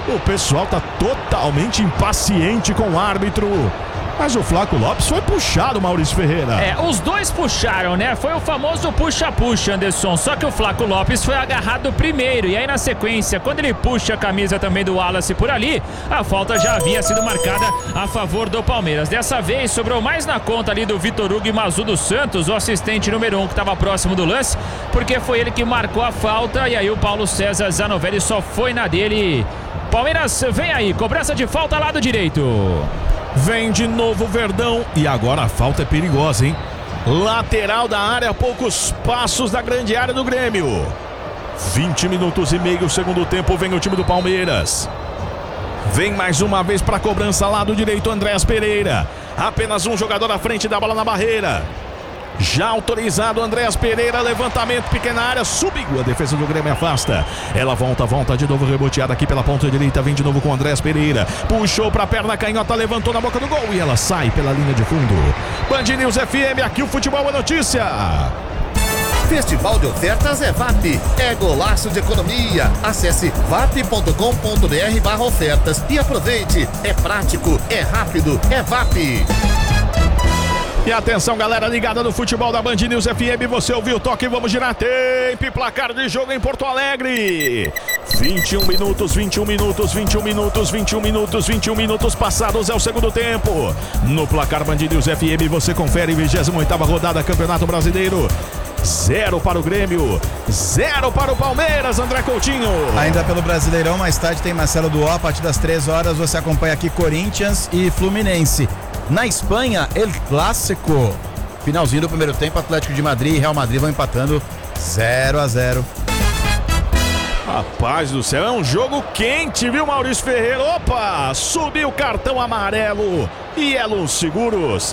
O pessoal tá totalmente impaciente com o árbitro. Mas o Flaco Lopes foi puxado, Maurício Ferreira. Os dois puxaram, né? Foi o famoso puxa-puxa, Anderson. Só que o Flaco Lopes foi agarrado primeiro. E aí, na sequência, quando ele puxa a camisa também do Wallace por ali, a falta já havia sido marcada a favor do Palmeiras. Dessa vez, sobrou mais na conta ali do Vitor Hugo e Mazu dos Santos, o assistente número 1 que estava próximo do lance, porque foi ele que marcou a falta. E aí o Paulo César Zanovelli só foi na dele. Palmeiras vem aí, cobrança de falta lado direito. Vem de novo o Verdão e agora a falta é perigosa, hein? Lateral da área, poucos passos da grande área do Grêmio. 20 minutos e meio, segundo tempo, vem o time do Palmeiras. Vem mais uma vez para a cobrança, lado direito, Andréas Pereira. Apenas um jogador à frente da bola na barreira. Já autorizado, Andréas Pereira, levantamento, pequena área, subiu, a defesa do Grêmio afasta. Ela volta de novo, reboteada aqui pela ponta direita, vem de novo com Andréas Pereira. Puxou pra perna canhota, levantou na boca do gol e ela sai pela linha de fundo. Band News FM, aqui o futebol é notícia. Festival de ofertas é VAP, é golaço de economia. Acesse vap.com.br/ofertas e aproveite. É prático, é rápido, é VAP. E atenção, galera ligada no futebol da Band News FM, você ouviu o toque, vamos girar tempo e placar de jogo em Porto Alegre. 21 minutos passados, é o segundo tempo. No placar Band News FM, você confere 28ª rodada Campeonato Brasileiro. 0 para o Grêmio, 0 para o Palmeiras, André Coutinho. Ainda pelo Brasileirão, mais tarde tem Marcelo Duó, a partir das 3 horas você acompanha aqui Corinthians e Fluminense. Na Espanha, El Clásico. Finalzinho do primeiro tempo, Atlético de Madrid e Real Madrid vão empatando 0-0. Rapaz do céu, é um jogo quente, viu, Maurício Ferreira? Opa, subiu o cartão amarelo. E Elon Seguros,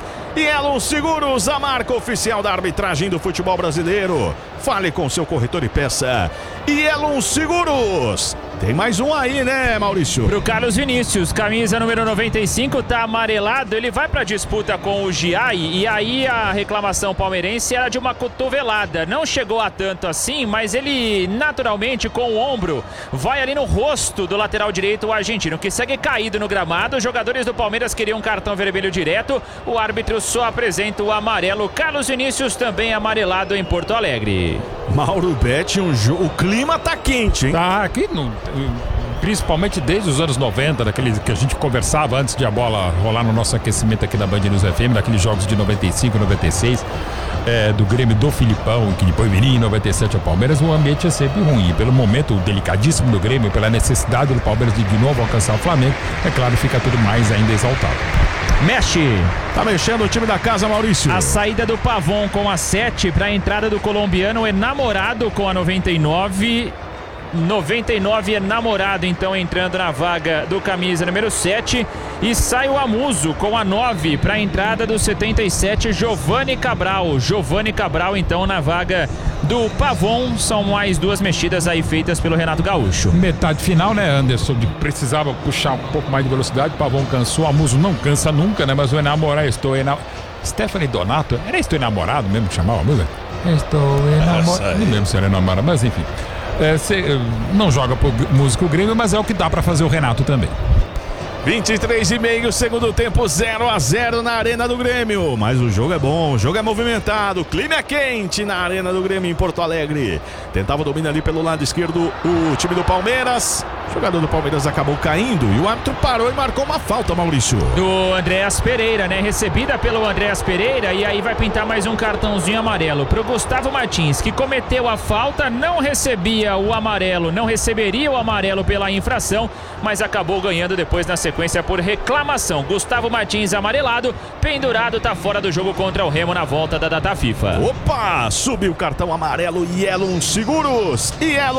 a marca oficial da arbitragem do futebol brasileiro. Fale com seu corretor e peça. E Elon Seguros. Tem mais um aí, né, Maurício? Pro Carlos Vinícius, camisa número 95, tá amarelado, ele vai pra disputa com o Giai, e aí a reclamação palmeirense era de uma cotovelada, não chegou a tanto assim, mas ele naturalmente com o ombro vai ali no rosto do lateral direito, o argentino, que segue caído no gramado. Os jogadores do Palmeiras queriam um cartão vermelho direto, o árbitro só apresenta o amarelo. Carlos Vinícius também amarelado em Porto Alegre. Mauro Betti, o clima tá quente, hein? Tá aqui, principalmente desde os anos 90, daquele que a gente conversava antes de a bola rolar no nosso aquecimento aqui da Band News FM, daqueles jogos de 95, 96, do Grêmio do Filipão, que depois viria em 97 ao Palmeiras, o ambiente é sempre ruim. Pelo momento delicadíssimo do Grêmio, pela necessidade do Palmeiras de novo alcançar o Flamengo, é claro, fica tudo mais ainda exaltado. Mexe. Tá mexendo o time da casa, Maurício. A saída do Pavon com a 7 para a entrada do colombiano enamorado com a 99 enamorado, então entrando na vaga do camisa número 7, e sai o Amuso com a 9 para a entrada do 77, Giovani Cabral, então na vaga do Pavon. São mais duas mexidas aí feitas pelo Renato Gaúcho. Metade final, né, Anderson? Precisava puxar um pouco mais de velocidade, o Pavon cansou, o Amuso não cansa nunca, né, mas o Stephanie Donato, estou enamorado mesmo que chamava a música? Estou enamorado, não lembro se era enamorado, mas enfim. Não joga por música o Grêmio, mas é o que dá para fazer o Renato também. 23,5, segundo tempo, 0-0 na Arena do Grêmio. Mas o jogo é bom, o jogo é movimentado, o clima é quente na Arena do Grêmio em Porto Alegre. Tentava domínio ali pelo lado esquerdo o time do Palmeiras. O jogador do Palmeiras acabou caindo e o árbitro parou e marcou uma falta, Maurício. Do Andréas Pereira, né? Recebida pelo Andréas Pereira, e aí vai pintar mais um cartãozinho amarelo pro Gustavo Martins, que cometeu a falta, não receberia o amarelo pela infração, mas acabou ganhando depois na sequência por reclamação. Gustavo Martins amarelado, pendurado, tá fora do jogo contra o Remo na volta da data FIFA. Opa, subiu o cartão amarelo e Elon Seguros,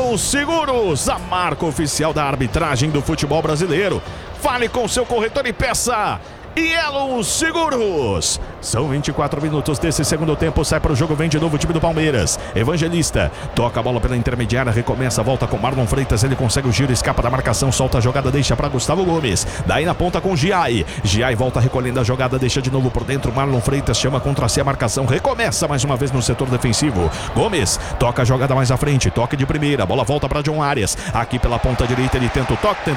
a marca oficial da arbitragem do futebol brasileiro. Fale com seu corretor e peça. E Elon Seguros. São 24 minutos desse segundo tempo. Sai para o jogo, vem de novo o time do Palmeiras. Evangelista toca a bola pela intermediária, recomeça, volta com Marlon Freitas. Ele consegue o giro, escapa da marcação, solta a jogada, deixa para Gustavo Gomes. Daí na ponta com Giai volta recolhendo a jogada, deixa de novo por dentro. Marlon Freitas chama contra si a marcação, recomeça mais uma vez no setor defensivo. Gomes toca a jogada mais à frente, toque de primeira, a bola volta para John Arias. Aqui pela ponta direita ele tenta o toque,